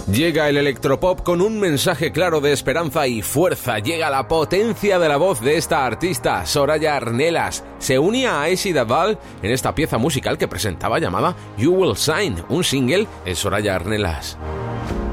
Llega el electropop con un mensaje claro de esperanza y fuerza. Llega la potencia de la voz de esta artista, Soraya Arnelas. Se unía a Acid Abal en esta pieza musical que presentaba llamada You Will Shine, un single de Soraya Arnelas.